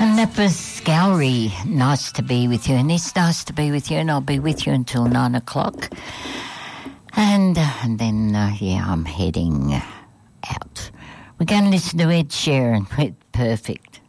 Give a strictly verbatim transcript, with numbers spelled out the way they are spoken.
And that was Scoury. Nice to be with you. And it's nice to be with you, and I'll be with you until nine o'clock. And, uh, and then, uh, yeah, I'm heading out. We're going to listen to Ed Sheeran. Perfect.